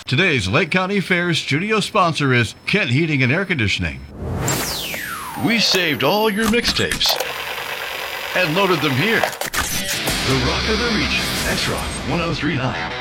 Today's Lake County Fair studio sponsor is Kent Heating and Air Conditioning. We saved all your mixtapes and loaded them here. The Rock of the Region, X-Rock 1039.